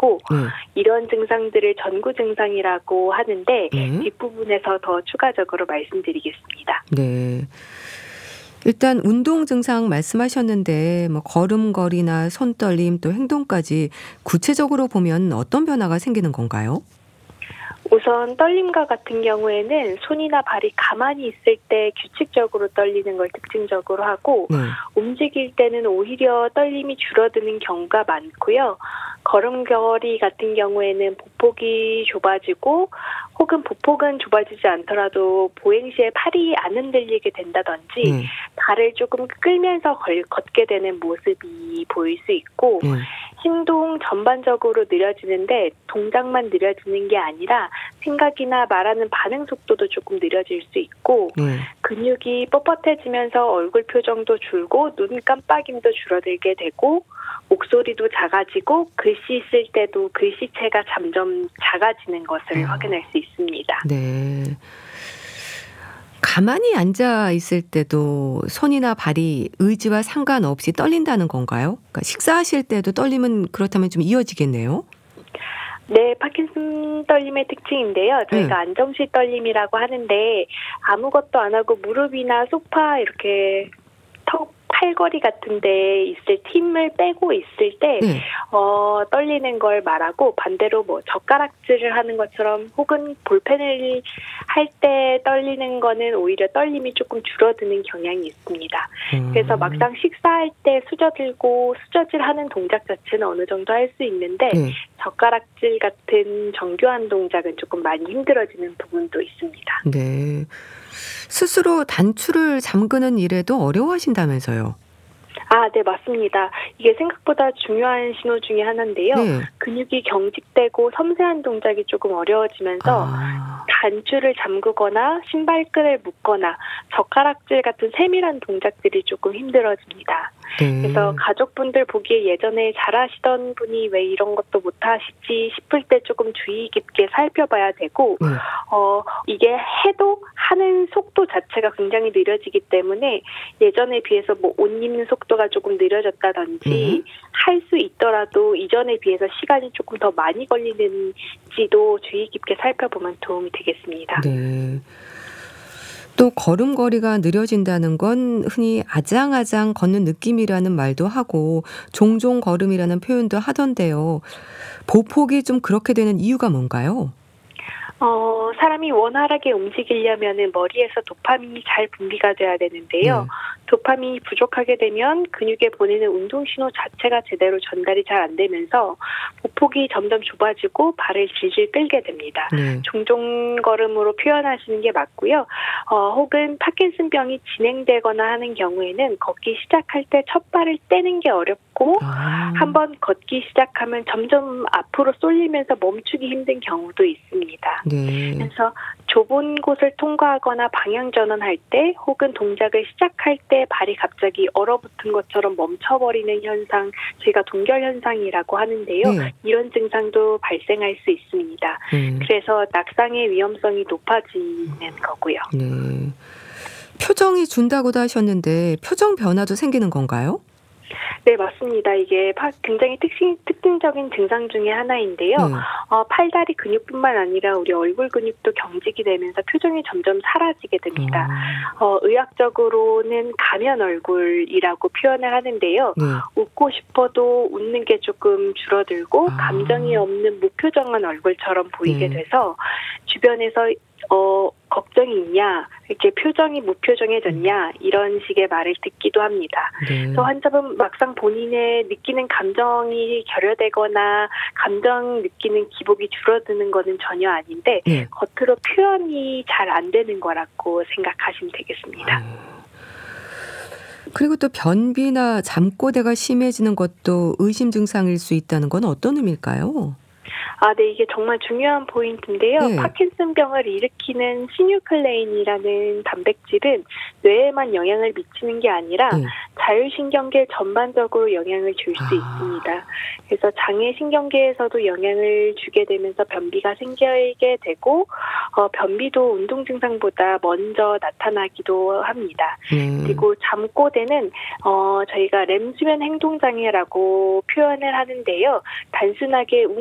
있고 네. 이런 증상들을 전구 증상이라고 하는데 네. 뒷부분에서 더 추가적으로 말씀드리겠습니다. 네. 일단 운동 증상 말씀하셨는데 뭐 걸음걸이나 손떨림 또 행동까지 구체적으로 보면 어떤 변화가 생기는 건가요? 우선 떨림과 같은 경우에는 손이나 발이 가만히 있을 때 규칙적으로 떨리는 걸 특징적으로 하고 네. 움직일 때는 오히려 떨림이 줄어드는 경우가 많고요. 걸음걸이 같은 경우에는 보폭이 좁아지고 혹은 보폭은 좁아지지 않더라도 보행 시에 팔이 안 흔들리게 된다든지 네. 발을 조금 끌면서 걷게 되는 모습이 보일 수 있고 네. 행동 전반적으로 느려지는데 동작만 느려지는 게 아니라 생각이나 말하는 반응 속도도 조금 느려질 수 있고 네. 근육이 뻣뻣해지면서 얼굴 표정도 줄고 눈 깜빡임도 줄어들게 되고 목소리도 작아지고 글씨 쓸 때도 글씨체가 점점 작아지는 것을 확인할 수 있습니다. 네. 가만히 앉아 있을 때도 손이나 발이 의지와 상관없이 떨린다는 건가요? 그러니까 식사하실 때도 떨림은 그렇다면 좀 이어지겠네요. 네, 파킨슨 떨림의 특징인데요. 저희가 안정시 떨림이라고 하는데 아무것도 안 하고 무릎이나 소파 이렇게 팔걸이 같은 데 있을 힘을 빼고 있을 때 네. 떨리는 걸 말하고 반대로 뭐 젓가락질을 하는 것처럼 혹은 볼펜을 할 때 떨리는 거는 오히려 떨림이 조금 줄어드는 경향이 있습니다. 그래서 막상 식사할 때 수저들고 수저질하는 동작 자체는 어느 정도 할 수 있는데 네. 젓가락질 같은 정교한 동작은 조금 많이 힘들어지는 부분도 있습니다. 네. 스스로 단추를 잠그는 일에도 어려워하신다면서요. 네, 맞습니다. 이게 생각보다 중요한 신호 중에 하나인데요. 네. 근육이 경직되고 섬세한 동작이 조금 어려워지면서 단추를 잠그거나 신발끈을 묶거나 젓가락질 같은 세밀한 동작들이 조금 힘들어집니다. 네. 그래서 가족분들 보기에 예전에 잘하시던 분이 왜 이런 것도 못하시지 싶을 때 조금 주의 깊게 살펴봐야 되고 네. 이게 해도 하는 속도 자체가 굉장히 느려지기 때문에 예전에 비해서 뭐 옷 입는 속도가 조금 느려졌다든지 할 수 있더라도 이전에 비해서 시간이 조금 더 많이 걸리는지도 주의 깊게 살펴보면 도움이 되겠습니다. 네. 또 걸음걸이가 느려진다는 건 흔히 아장아장 걷는 느낌이라는 말도 하고 종종 걸음이라는 표현도 하던데요. 보폭이 좀 그렇게 되는 이유가 뭔가요? 사람이 원활하게 움직이려면은 머리에서 도파민이 잘 분비가 돼야 되는데요. 네. 도파민이 부족하게 되면 근육에 보내는 운동 신호 자체가 제대로 전달이 잘 안 되면서 보폭이 점점 좁아지고 발을 질질 끌게 됩니다. 네. 종종 걸음으로 표현하시는 게 맞고요. 혹은 파킨슨병이 진행되거나 하는 경우에는 걷기 시작할 때 첫 발을 떼는 게 어렵고 한번 걷기 시작하면 점점 앞으로 쏠리면서 멈추기 힘든 경우도 있습니다. 네. 그래서 좁은 곳을 통과하거나 방향 전환할 때 혹은 동작을 시작할 때 발이 갑자기 얼어붙은 것처럼 멈춰버리는 현상, 저희가 동결 현상이라고 하는데요. 네. 이런 증상도 발생할 수 있습니다. 그래서 낙상의 위험성이 높아지는 거고요. 네. 표정이 준다고도 하셨는데 표정 변화도 생기는 건가요? 네, 맞습니다. 이게 굉장히 특징적인 증상 중에 하나인데요. 네. 팔다리 근육뿐만 아니라 우리 얼굴 근육도 경직이 되면서 표정이 점점 사라지게 됩니다. 의학적으로는 가면 얼굴이라고 표현을 하는데요. 네. 웃고 싶어도 웃는 게 조금 줄어들고 감정이 없는 무표정한 얼굴처럼 보이게 네. 돼서 주변에서 걱정이 있냐, 이렇게 표정이 무표정해졌냐, 이런 식의 말을 듣기도 합니다. 네. 그래서 환자분 막상 본인의 느끼는 감정이 결여되거나 감정 느끼는 기복이 줄어드는 거는 전혀 아닌데 네. 겉으로 표현이 잘 안 되는 거라고 생각하시면 되겠습니다. 그리고 또 변비나 잠꼬대가 심해지는 것도 의심 증상일 수 있다는 건 어떤 의미일까요? 네, 이게 정말 중요한 포인트인데요. 네. 파킨슨병을 일으키는 시뉴클레인이라는 단백질은 뇌에만 영향을 미치는 게 아니라 네. 자율신경계 전반적으로 영향을 줄 수 있습니다. 그래서 장애신경계에서도 영향을 주게 되면서 변비가 생기게 되고 변비도 운동 증상보다 먼저 나타나기도 합니다. 그리고 잠꼬대는 저희가 렘수면 행동장애라고 표현을 하는데요. 단순하게